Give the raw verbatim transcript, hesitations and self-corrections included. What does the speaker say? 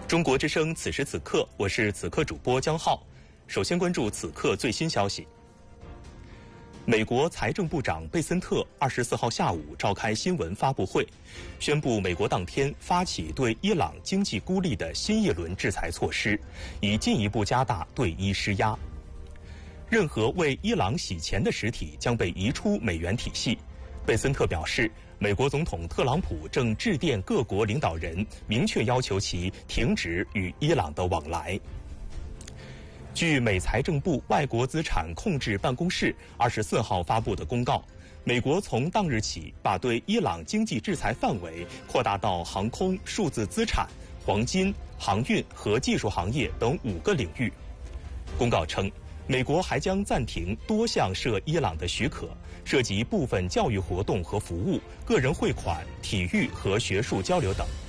中国之声此时此刻，我是此刻主播江浩。首先关注此刻最新消息。美国财政部长贝森特二十四号下午召开新闻发布会，宣布美国当天发起对伊朗经济孤立的新一轮制裁措施，以进一步加大对伊施压。任何为伊朗洗钱的实体将被移出美元体系。贝森特表示，美国总统特朗普正致电各国领导人，明确要求其停止与伊朗的往来。据美财政部外国资产控制办公室二十四号发布的公告，美国从当日起把对伊朗经济制裁范围扩大到航空、数字资产、黄金、航运和技术行业等五个领域。公告称，美国还将暂停多项涉伊朗的许可，涉及部分教育活动和服务、个人汇款、体育和学术交流等。